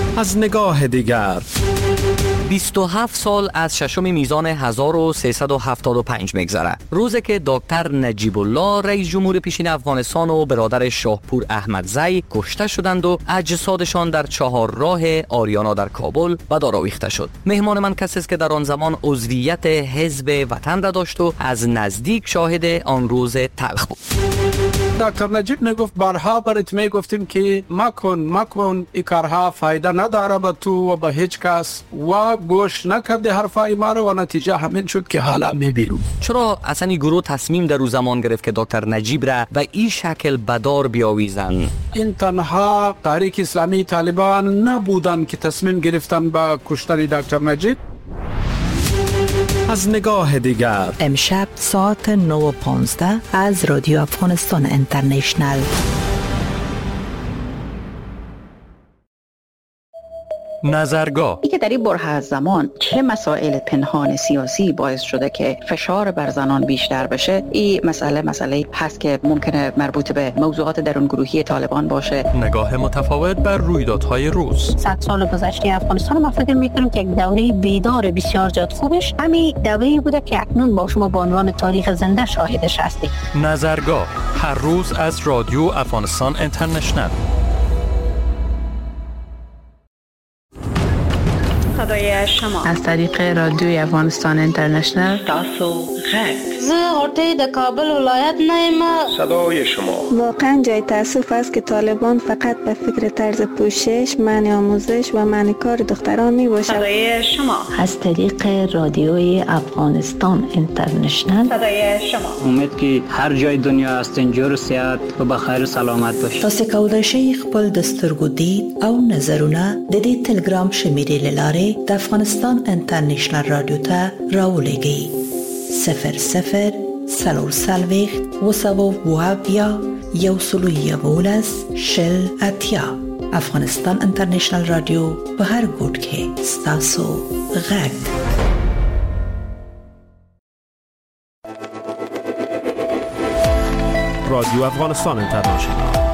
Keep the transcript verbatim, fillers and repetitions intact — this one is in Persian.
از نگاه دیگر. بیست و هفت سال از ششم میزان هزار و سیصد و هفتاد و پنج میگذره، روزی که دکتر نجیب الله رئیس جمهور پیشین افغانستان و برادر شاهپور احمدزی کشته شدند و اجسادشان در چهار راه آریانا در کابل به دار آویخته شد. مهمان من کسی است که در آن زمان عضویت حزب وطن را داشت و از نزدیک شاهد آن روز تلخ بود. دکتر نجیب نگفت بارها برات میگفتیم که مکن مکن این کارها فایده نداره به تو و به هیچ کس، و گوش نکرده حرفای ما رو و نتیجه همین شد که حالا میبینیم. چرا اصلا این گروه تصمیم در روز زمان گرفت که دکتر نجیب را به این شکل بدار بیاویزن؟ این تنها تحریک اسلامی طالبان نبودن که تصمیم گرفتن به کشتن دکتر نجیب. از نگاه دیگر. امشب ساعت نه و پانزده از رادیو افغانستان اینترنشنل. نظرگاه. ای که در این بره از زمان چه مسائل پنهان سیاسی باعث شده که فشار بر زنان بیشتر بشه، این مسئله مسئله هست که ممکنه مربوط به موضوعات درون گروهی طالبان باشه. نگاه متفاوت بر رویدادهای روز. صد سال گذشته افغانستان ما فکر می‌کنیم که یک دوره بیدار بسیار زیاد خوبش همین دوره‌ای بوده که اکنون با شما به عنوان تاریخ زنده شاهدش هستید. نظرگاه هر روز از رادیو افغانستان اینترنشنل. صدای شما از طریق رادیوی افغانستان اینترنشنل. تاسو غږ. زه غوټۍ د کابل ولایت نه یم. صدای شما. واقعا جای تاسف است که طالبان فقط به فکر طرز پوشش، منع آموزش و منع کار دختران می باشد. صدای شما. از طریق رادیوی افغانستان اینترنشنل. صدای شما. امید که هر جای دنیا هستین جور صحت و بخیر سلامت باشید. تاسو کولای شئ خپل د سترګو دید او نظرونه د دې تلګرام شمیرې لاره د افغانستان اینترنشنل رادیو ته راولېږئ. صفر صفر سلور سلویخت و سوو وابیا یو سلو یولس شل اتیا. افغانستان اینترنشنل رادیو په هر ګوټ کې ستاسو غږ. رادیو افغانستان اینترنشنل.